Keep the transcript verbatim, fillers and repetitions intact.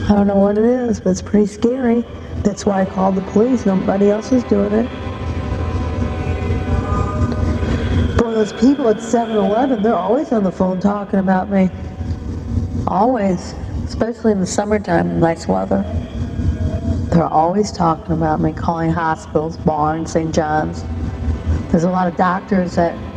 I don't know what it is, but it's pretty scary. That's why I called the police. Nobody else is doing it. Boy, those people at seven eleven, they're always on the phone talking about me. Always. Especially in the summertime, nice weather. They're always talking about me, calling hospitals, Barnes, Saint John's. There's a lot of doctors that